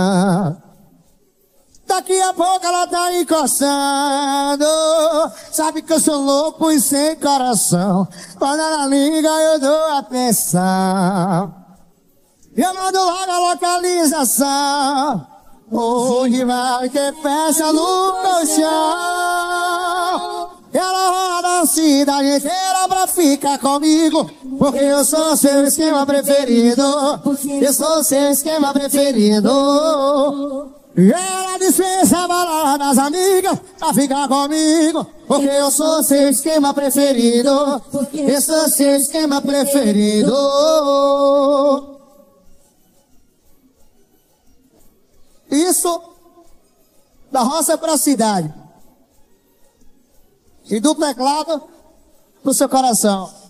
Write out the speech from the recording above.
Daqui a pouco ela tá encostando. Sabe que eu sou louco e sem coração. Quando ela liga eu dou atenção. Eu mando logo a localização. Onde vai que peça no colchão. Ela roda a cidade inteira pra ficar comigo. Porque eu sou seu esquema preferido. Eu sou seu esquema preferido. E ela dispensa a balada das amigas pra ficar comigo. Porque eu sou seu esquema preferido. Eu sou seu esquema preferido. Isso da roça pra cidade. E do teclado pro seu coração.